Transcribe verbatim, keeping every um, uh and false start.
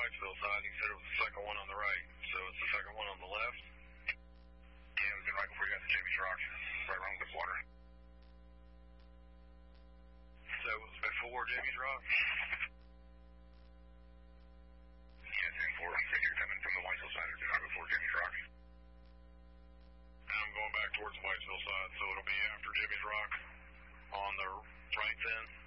Whitesville side. He said it was the second one on the right. So it's the second one on the left? Yeah, it was right before you got to Jimmy's Rock, right around the water. So it was before Jimmy's Rock? Yeah, ten four. If you're coming from the Whitesville side, it's right before Jimmy's Rock. I'm going back towards the Whitesville side, so it'll be after Jimmy's Rock on the right then?